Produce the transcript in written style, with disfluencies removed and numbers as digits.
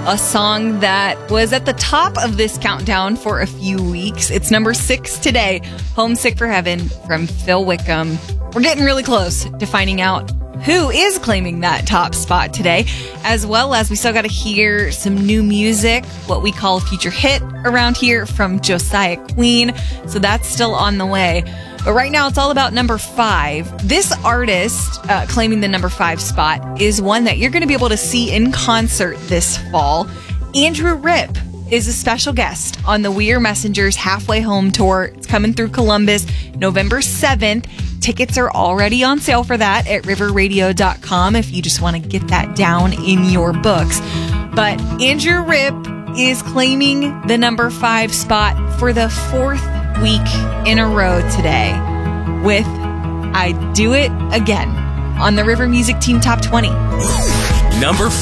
a song that was at the top of this countdown for a few weeks. It's number 6 today, Homesick for Heaven from Phil Wickham. We're getting really close to finding out who is claiming that top spot today, as well as we still got to hear some new music, what we call a future hit around here from Josiah Queen. So that's still on the way. But right now, it's all about number 5. This artist claiming the number 5 spot is one that you're going to be able to see in concert this fall. Andrew Ripp is a special guest on the We Are Messengers Halfway Home Tour. It's coming through Columbus November 7th. Tickets are already on sale for that at riverradio.com if you just want to get that down in your books. But Andrew Ripp is claiming the number 5 spot for the 4th week in a row today with I Do It Again on the River Music Team Top 20. Number